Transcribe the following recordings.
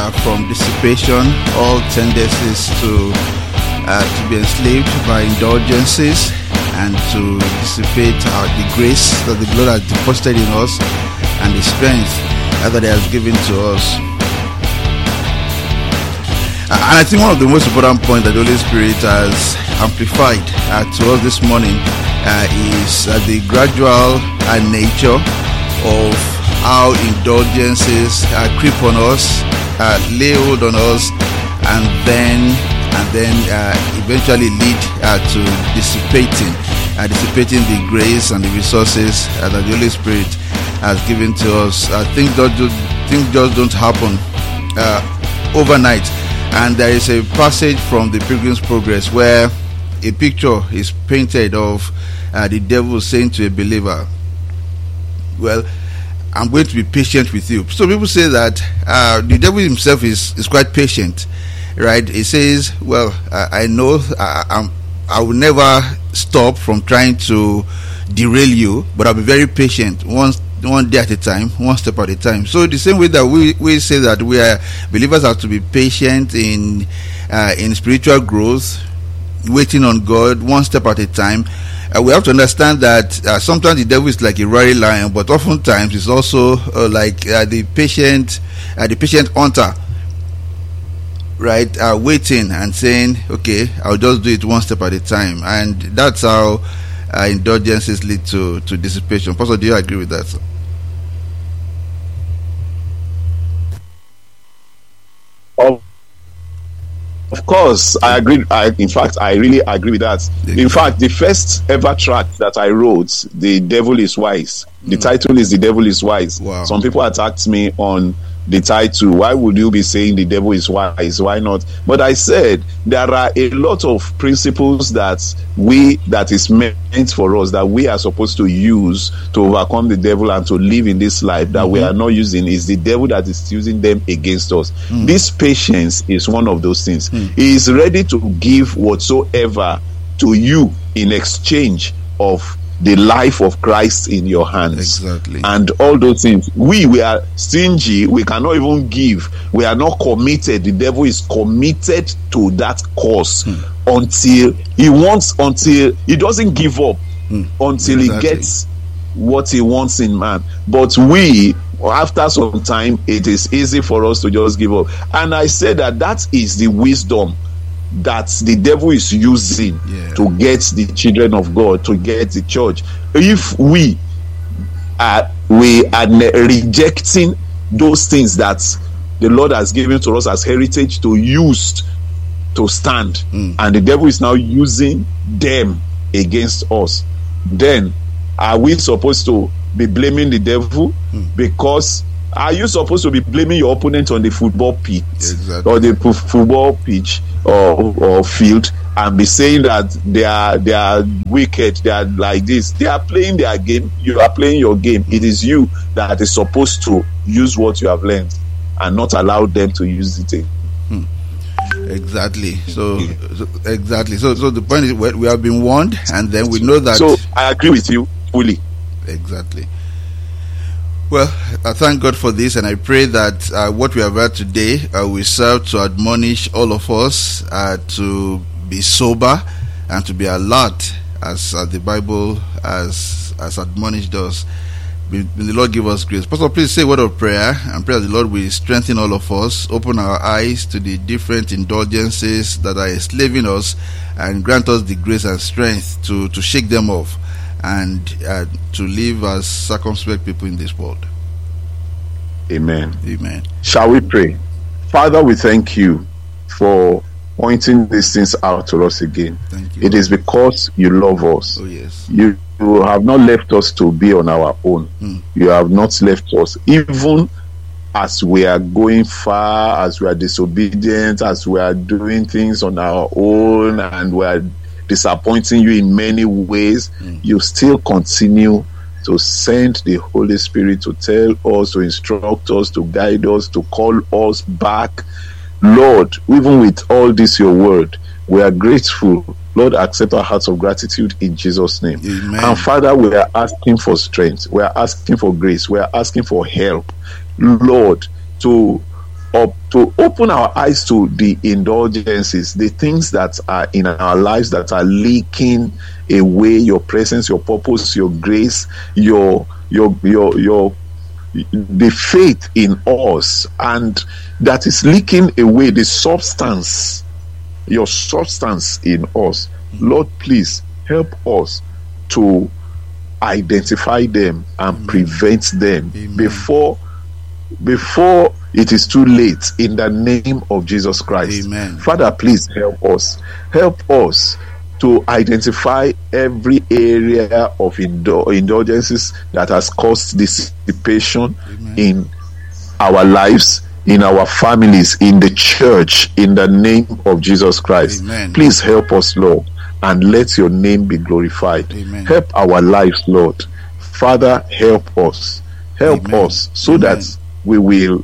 from dissipation, all tendencies to be enslaved by indulgences, and to dissipate the grace that the Lord has deposited in us and the strength that He has given to us. And I think one of the most important points that the Holy Spirit has amplified to us this morning is the gradual nature of how indulgences creep on us, lay hold on us, and then eventually lead to dissipating the grace and the resources that the Holy Spirit has given to us. Things just don't happen overnight. And there is a passage from the Pilgrim's Progress where a picture is painted of the devil saying to a believer, well, I'm going to be patient with you. So people say that the devil himself is quite patient, right? He says, well, I know I will never stop from trying to derail you, but I'll be very patient, one day at a time, one step at a time. So the same way that we say that we are believers have to be patient in spiritual growth, waiting on God, one step at a time. We have to understand that sometimes the devil is like a roaring lion, but oftentimes it's also like the patient hunter, right? Waiting and saying, okay, I'll just do it one step at a time. And that's how indulgences lead to dissipation. Pastor, do you agree with that, sir? Of course, I agree. In fact, I really agree with that. In fact, the first ever track that I wrote, "The Devil is Wise," the title is "The Devil is Wise." Wow. Some people attacked me on the title. Why would you be saying the devil is wise? Why not? But I said there are a lot of principles that is meant for us, that we are supposed to use to overcome the devil and to live in this life, that we are not using. Is the devil that is using them against us. This patience is one of those things. He is ready to give whatsoever to you in exchange of the life of Christ in your hands. Exactly. And all those things. We are stingy. We cannot even give. We are not committed. The devil is committed to that cause until he doesn't give up until he gets what he wants in man. But after some time, it is easy for us to just give up. And I said that is the wisdom that the devil is using to get the children of God, to get the church. If we are rejecting those things that the Lord has given to us as heritage to use to stand, and the devil is now using them against us, then are we supposed to be blaming the devil? Because are you supposed to be blaming your opponent on the football pitch or the football pitch or field and be saying that they are wicked, they are like this? They are playing their game. You are playing your game. It is you that is supposed to use what you have learned and not allow them to use it. Exactly. So the point is, we have been warned, and then we know that. So I agree with you fully. Exactly. Well, I thank God for this, and I pray that what we have heard today will serve to admonish all of us to be sober and to be alert, as the Bible has admonished us. May the Lord give us grace. Pastor, please say a word of prayer, and pray that the Lord will strengthen all of us, open our eyes to the different indulgences that are enslaving us, and grant us the grace and strength to shake them off, and to live as circumspect people in this world. Amen. Amen. Shall we pray? Father, we thank you for pointing these things out to us again. Thank you. It is because you love us. Oh, yes. You have not left us to be on our own. You have not left us, even as we are going far, as we are disobedient, as we are doing things on our own, and we are disappointing you in many ways. You still continue to send the Holy Spirit to tell us, to instruct us, to guide us, to call us back. Lord, even with all this, your word, we are grateful. Lord, accept our hearts of gratitude in Jesus' name. Amen. And Father, we are asking for strength. We are asking for grace. We are asking for help, Lord, to to open our eyes to the indulgences, the things that are in our lives that are leaking away your presence, your purpose, your grace, the faith in us, and that is leaking away the substance, your substance in us. Lord, please help us to identify them and prevent them before it is too late, in the name of Jesus Christ. Amen. Father, please help us. Help us to identify every area of indulgences that has caused dissipation in our lives, in our families, in the church, in the name of Jesus Christ. Amen. Please help us, Lord, and let your name be glorified. Amen. Help our lives, Lord. Father, help us. Help us so that we will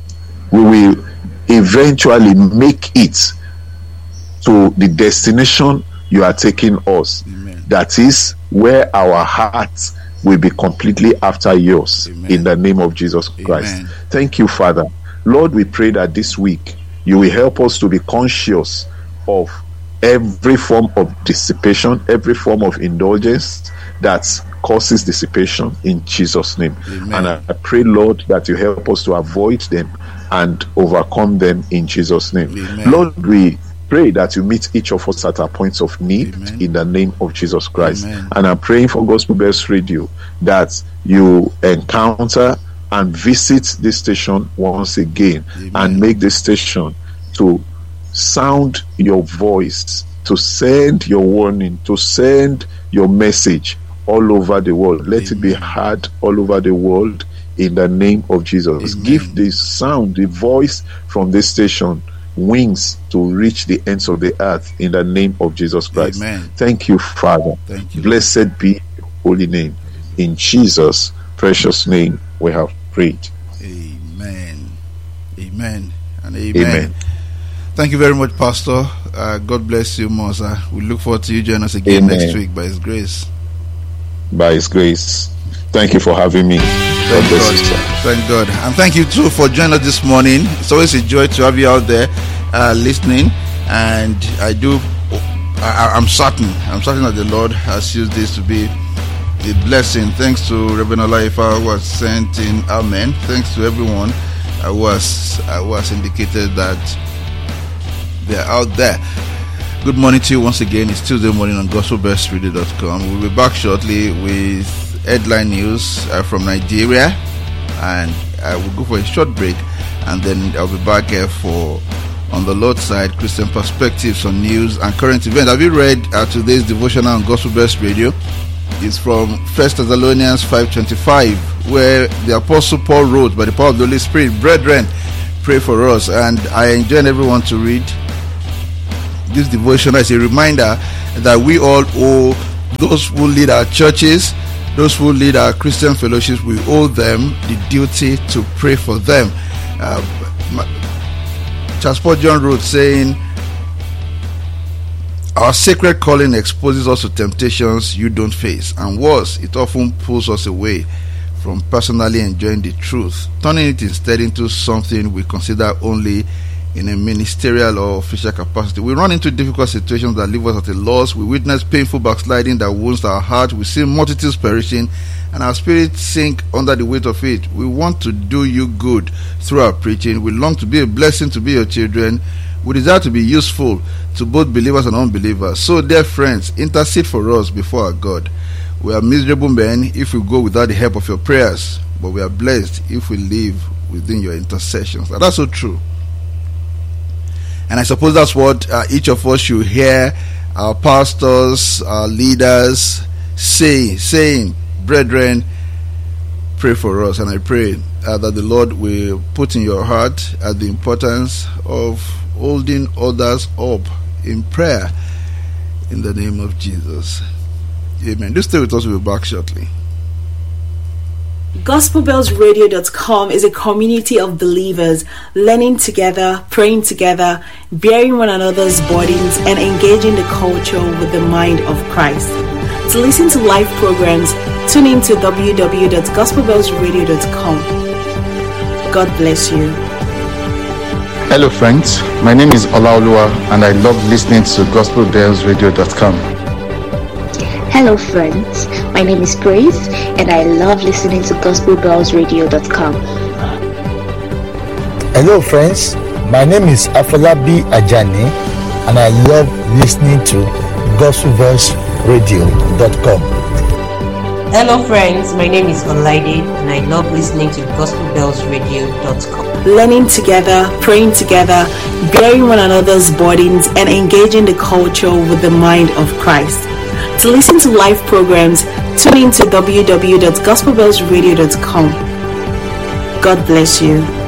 eventually make it to the destination you are taking us. Amen. That is where our hearts will be completely after yours. Amen. In the name of Jesus Christ. Amen. Thank you, Father. Lord, we pray that this week you will help us to be conscious of every form of dissipation, every form of indulgence that causes dissipation, in Jesus' name. Amen. And I pray, Lord, that you help us to avoid them and overcome them, in Jesus' name. Amen. Lord, we pray that you meet each of us at our points of need. Amen. In the name of Jesus Christ. Amen. And I'm praying for Gospel Bells Radio that you encounter and visit this station once again. Amen. And make this station to sound your voice, to send your warning, to send your message all over the world. Let it be heard all over the world, in the name of Jesus. Amen. Give the sound, the voice from this station, wings to reach the ends of the earth, in the name of Jesus Christ. Amen. Thank you, Father. Thank you. Blessed be your holy name. In Jesus' precious name we have prayed. Amen. Amen. And amen. Amen. Thank you very much, Pastor. God bless you, Mosa. We look forward to you joining us again Amen. next week by His grace. By His grace. Thank you for having me. Thank bless God. you, sir. Thank God. And thank you too for joining us this morning. It's always a joy to have you out there listening. And I'm certain that the Lord has used this to be a blessing. Thanks to Reverend Olaifa who has sent in amen. Thanks to everyone who has indicated that they're out there. Good morning to you once again. It's Tuesday morning on gospelbells.com. We'll be back shortly with headline news from Nigeria, and I will go for a short break, and then I'll be back for On the Lord's Side, Christian perspectives on news and current events. Have you read today's devotional on Gospel Bells Radio? It's from 1 Thessalonians 5:25, where the Apostle Paul wrote, by the power of the Holy Spirit, "Brethren, pray for us." And I enjoin everyone to read this devotion as a reminder that we all owe those who lead our churches, those who lead our Christian fellowships, we owe them the duty to pray for them. Charles Spurgeon wrote saying, "Our sacred calling exposes us to temptations you don't face, and worse, it often pulls us away from personally enjoying the truth, turning it instead into something we consider only in a ministerial or official capacity. We run into difficult situations that leave us at a loss. We witness painful backsliding that wounds our heart. We see multitudes perishing, and our spirits sink under the weight of it. We want to do you good through our preaching. We long to be a blessing to be your children. We desire to be useful to both believers and unbelievers. So, dear friends, intercede for us before our God. We are miserable men if we go without the help of your prayers, but we are blessed if we live within your intercessions." And that's so true. And I suppose that's what each of us should hear our pastors, our leaders saying, "Brethren, pray for us." And I pray that the Lord will put in your heart the importance of holding others up in prayer in the name of Jesus. Amen. Do stay with us. We'll be back shortly. GospelBellsRadio.com is a community of believers learning together, praying together, bearing one another's burdens, and engaging the culture with the mind of Christ. To listen to live programs, tune in to www.gospelbellsradio.com. God bless you. Hello friends, my name is Olaoluwa and I love listening to gospelbellsradio.com. Hello friends, my name is Grace and I love listening to gospelbellsradio.com. Hello friends, my name is Afolabi Ajani and I love listening to gospelbellsradio.com. Hello friends, my name is Olaide and I love listening to gospelbellsradio.com. Learning together, praying together, bearing one another's burdens, and engaging the culture with the mind of Christ. To listen to live programs, tune in to www.gospelbellsradio.com. God bless you.